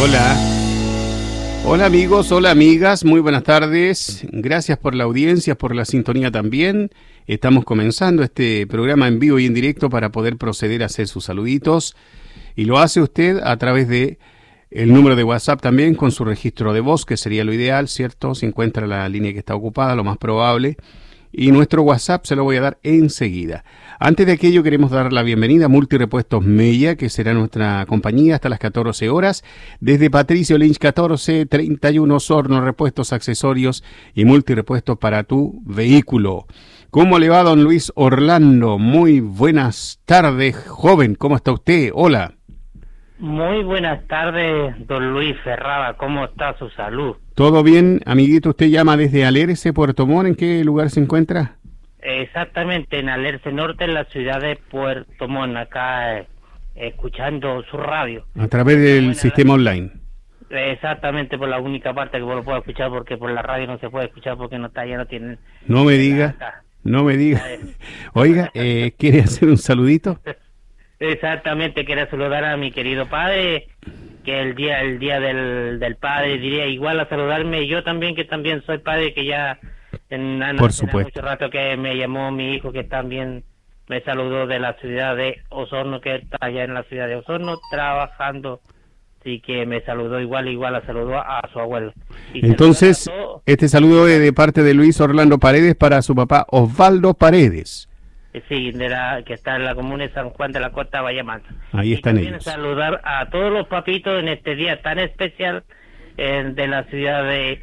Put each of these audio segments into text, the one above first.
Hola. Hola amigos, hola amigas, muy buenas tardes. Gracias por la audiencia, por la sintonía también. Estamos comenzando este programa en vivo y en directo para poder proceder a hacer sus saluditos. Y lo hace usted a través de el número de WhatsApp también con su registro de voz, que sería lo ideal, ¿cierto? Si encuentra la línea que está ocupada, lo más probable. Y nuestro WhatsApp se lo voy a dar enseguida. Antes de aquello queremos dar la bienvenida a Multirepuestos Mella, que será nuestra compañía hasta las 14 horas. Desde Patricio Lynch 14, 31 Osorno, repuestos, accesorios y multirepuestos para tu vehículo. ¿Cómo le va, don Luis Orlando? Muy buenas tardes, joven. ¿Cómo está usted? Hola. Muy buenas tardes, don Luis Ferrada. ¿Cómo está su salud? ¿Todo bien, amiguito? ¿Usted llama desde Alerce, Puerto Montt? ¿En qué lugar se encuentra? Exactamente, en Alerce Norte, en la ciudad de Puerto Montt, acá escuchando su radio. A través del sistema online. Exactamente, por la única parte que vos lo puedo escuchar, porque por la radio no se puede escuchar porque no está, ya no tienen... No me diga, no me diga. Oiga, ¿quiere hacer un saludito? Exactamente, quería saludar a mi querido padre, que el día del padre, diría, igual a saludarme, yo también, que también soy padre, que ya por supuesto, mucho rato que me llamó mi hijo, que también me saludó de la ciudad de Osorno, que está allá en la ciudad de Osorno trabajando, así que me saludó igual a saludó a su abuelo. Y entonces, este saludo es de parte de Luis Orlando Paredes para su papá Osvaldo Paredes. Sí, que está en la comuna de San Juan de la Costa, Vallamanta. Ahí están ellos. Y también saludar a todos los papitos en este día tan especial de la ciudad de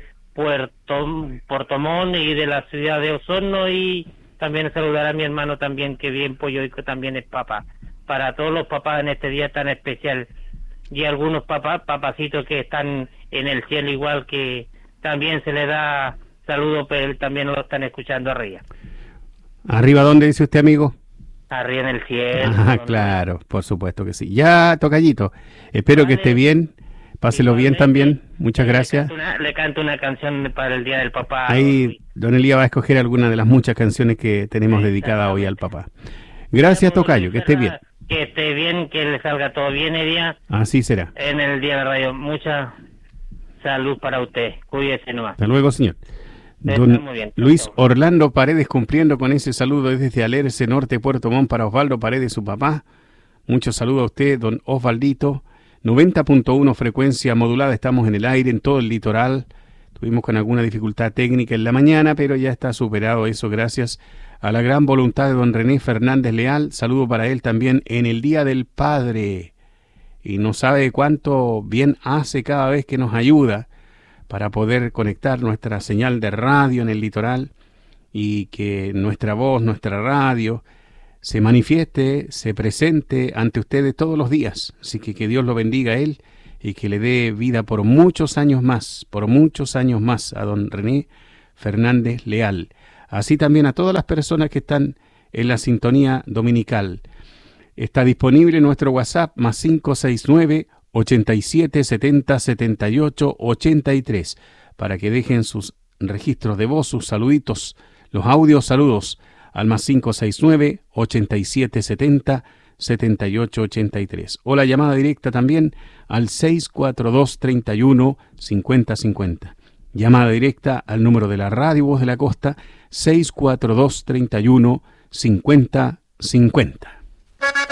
Puerto Montt y de la ciudad de Osorno, y también saludar a mi hermano también, que bien pollo y que también es papá. Para todos los papás en este día tan especial, y algunos papacitos que están en el cielo igual, que también se le da saludo, pero también lo están escuchando arriba. ¿Arriba dónde dice usted, amigo? Arriba en el cielo. Ah, claro, por supuesto que sí. Ya, tocallito, espero que esté bien, páselo bien también, muchas gracias. Le canto una canción para el Día del Papá. Ahí don Elías va a escoger alguna de las muchas canciones que tenemos dedicadas hoy al papá. Gracias, tocayo, que esté bien. Que esté bien, que le salga todo bien el día. Así será. En el Día de Radio, mucha salud para usted, cuídese nomás. Hasta luego, señor. Don Luis Orlando Paredes cumpliendo con ese saludo desde Alerce Norte, Puerto Montt, para Osvaldo Paredes, su papá. Mucho saludo a usted, don Osvaldito. 90.1 frecuencia modulada, estamos en el aire en todo el litoral. Tuvimos con alguna dificultad técnica en la mañana, pero ya está superado eso gracias a la gran voluntad de don René Fernández Leal. Saludo para él también en el Día del Padre. Y no sabe cuánto bien hace cada vez que nos ayuda para poder conectar nuestra señal de radio en el litoral y que nuestra voz, nuestra radio, se manifieste, se presente ante ustedes todos los días. Así que Dios lo bendiga a él y que le dé vida por muchos años más a don René Fernández Leal. Así también a todas las personas que están en la sintonía dominical. Está disponible nuestro WhatsApp más 569 87 70 78 83 para que dejen sus registros de voz, sus saluditos, los audios saludos al más 569 87 70 78 83 o la llamada directa también al 642 31 50 50. Llamada directa al número de la Radio Voz de la Costa 642 31 50 50.